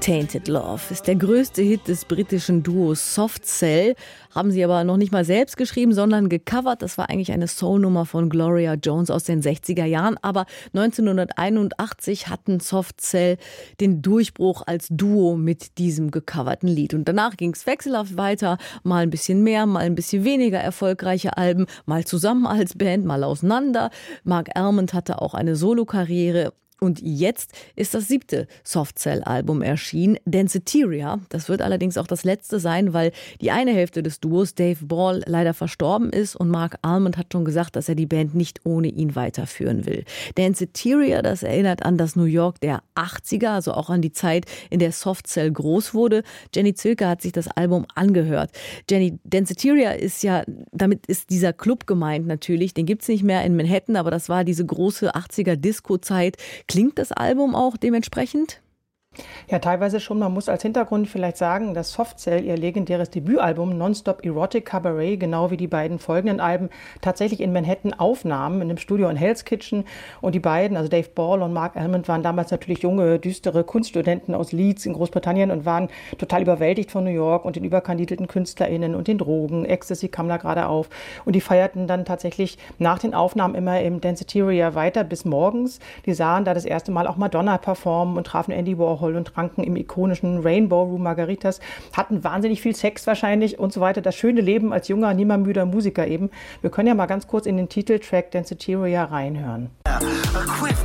Tainted Love ist der größte Hit des britischen Duos Soft Cell. Haben sie aber noch nicht mal selbst geschrieben, sondern gecovert. Das war eigentlich eine Soul-Nummer von Gloria Jones aus den 60er Jahren. Aber 1981 hatten Soft Cell den Durchbruch als Duo mit diesem gecoverten Lied. Und danach ging es wechselhaft weiter. Mal ein bisschen mehr, mal ein bisschen weniger erfolgreiche Alben. Mal zusammen als Band, mal auseinander. Mark Almond hatte auch eine Solokarriere. Und jetzt ist das 7. Soft Cell-Album erschienen, Danceteria. Das wird allerdings auch das letzte sein, weil die eine Hälfte des Duos, Dave Ball, leider verstorben ist. Und Mark Almond hat schon gesagt, dass er die Band nicht ohne ihn weiterführen will. Danceteria, das erinnert an das New York der 80er, also auch an die Zeit, in der Soft Cell groß wurde. Jenny Zilke hat sich das Album angehört. Jenny, Danceteria ist ja, damit ist dieser Club gemeint natürlich. Den gibt's nicht mehr in Manhattan, aber das war diese große 80er-Disco-Zeit. Klingt das Album auch dementsprechend? Ja, teilweise schon. Man muss als Hintergrund vielleicht sagen, dass Soft Cell ihr legendäres Debütalbum Nonstop Erotic Cabaret, genau wie die beiden folgenden Alben, tatsächlich in Manhattan aufnahmen, in einem Studio in Hell's Kitchen. Und die beiden, also Dave Ball und Mark Almond, waren damals natürlich junge, düstere Kunststudenten aus Leeds in Großbritannien und waren total überwältigt von New York und den überkandidelten KünstlerInnen und den Drogen. Ecstasy kam da gerade auf. Und die feierten dann tatsächlich nach den Aufnahmen immer im Danceteria weiter bis morgens. Die sahen da das erste Mal auch Madonna performen und trafen Andy Warhol und tranken im ikonischen Rainbow Room Margaritas, hatten wahnsinnig viel Sex wahrscheinlich und so weiter. Das schöne Leben als junger, nimmermüder Musiker eben. Wir können ja mal ganz kurz in den Titeltrack Danceteria reinhören.